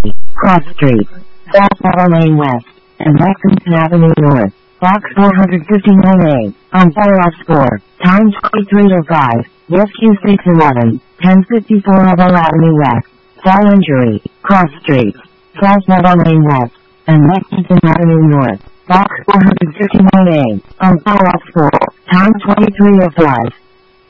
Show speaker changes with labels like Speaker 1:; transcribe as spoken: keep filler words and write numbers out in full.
Speaker 1: Cross Street, South Meadow Lane West, and Lexington Avenue North. Box four fifty-nine A, on Borough Score, Times three oh five, West Q six eleven, ten fifty-four Evel Avenue West, Fall Injury, Cross Street, South Meadow Lane West, and Lexington Avenue North. Box four fifty-nine A, on Borough Score, Times twenty-three oh five.